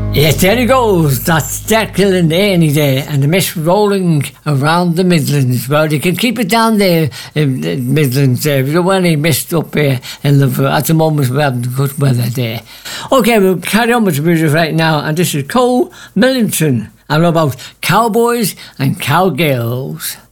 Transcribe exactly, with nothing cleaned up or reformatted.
Yes, there he goes. That's Jekyll and any day, and the mist rolling around the Midlands. Well, you can keep it down there in the Midlands there. We don't want any mist up here in Liverpool. At the moment, we're having good weather there. Okay, we'll carry on with the music right now, and this is Cole Millington, and about cowboys and cowgirls.